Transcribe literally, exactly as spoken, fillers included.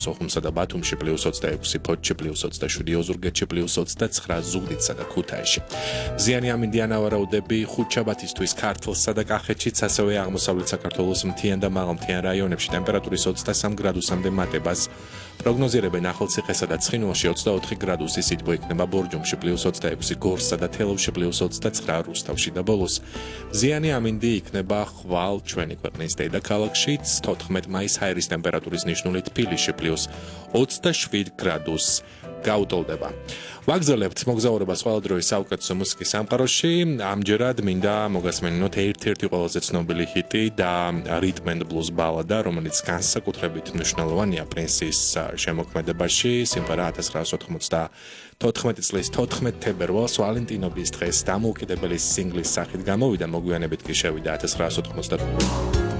სოხუმსა და ბათუმში პლუს ოცდაექვსი, ფოთში პლუს ოცდაშვიდი, ოზურგეთში პლუს ოცდაცხრა, ზუგდიდსა და ქუთაისში. მზიანი ამინდიან ავარაუდები ხუთშაბათისთვის ქართლსა და კახეთშიც, ასევე აღმოსავლეთ საქართველოს მთიან და მაღალმთიან რაიონებში ტემპერატურის ოცდასამ გრადუსამდე მატებას პროგნოზირებენ. ახალციხესა და ცხინვალში ოცდაოთხი გრადუსი სითბო იქნება, ბორჯომში პლუს ოცდაექვსი, გორსა და თელავში პლუს ოცდაცხრა, რუსთავში და ბოლოს მზიანი ამინდი იქნება ხვალ ჩვენი ქვეყნის დედაქალაქშიც, თოთხმეტ მაისს ჰაერის ტემპერატურის ნიშნული თბილისში პლუს ოცდაშვიდ გრადუსს გაუტოლდება. ვაგრძელებთ მოგზაურობას ყველა დროის საუკეთესო მუსიკის სამყაროში. ამჯერად მინდა მოგასმენინოთ ერთ-ერთი ყველაზე ცნობილი ჰიტი და rhythm and blues ბალადა, რომელიც განსაკუთრებით მნიშვნელოვანია პრინსის შემოქმედებაში. სიმღერა ათას ცხრაასი ოთხმოცდათოთხმეტი წლის თოთხმეტ თებერვალს, ვალენტინობის დღეს დამოუკიდებელი სინგლის სახით გამოვიდა, მოგვიანებით კი შევიდა ათას ცხრაასი ოთხმოცდათოთხმეტი